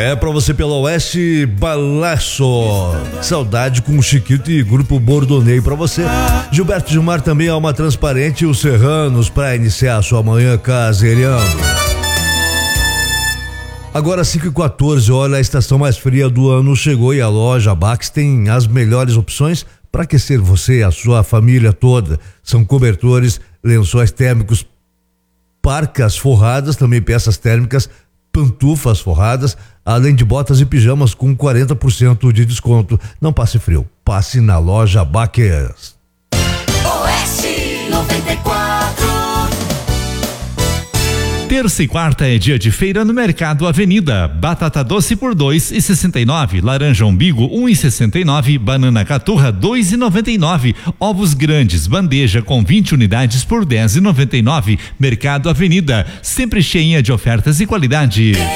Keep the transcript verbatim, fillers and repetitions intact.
É pra você pela Oeste, Balaço. Saudade com o Chiquito e Grupo Bordonei pra você. Gilberto Gilmar também, Alma Transparente e os Serranos pra iniciar a sua manhã caseirando. Agora cinco e quatorze, olha, a estação mais fria do ano chegou e a loja Bax tem as melhores opções para aquecer você e a sua família toda. São cobertores, lençóis térmicos, parcas forradas, também peças térmicas, pantufas forradas, além de botas e pijamas com quarenta por cento de desconto. Não passe frio, passe na loja Bax. Oeste noventa e quatro. Terça e quarta é dia de feira no Mercado Avenida. Batata doce por dois e sessenta e nove, laranja umbigo um e sessenta e nove, banana caturra dois e noventa e nove, ovos grandes bandeja com vinte unidades por dez e noventa e nove. Mercado Avenida, sempre cheia de ofertas e qualidade.